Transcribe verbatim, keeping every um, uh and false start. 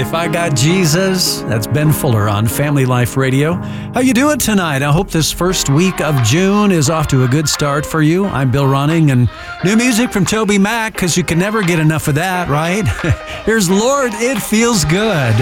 If I Got Jesus, that's Ben Fuller on Family Life Radio. How you doing tonight? I hope this first week of June is off to a good start for you. I'm Bill Ronning, and new music from Toby Mac, because you can never get enough of that, right? Here's Lord, It Feels Good.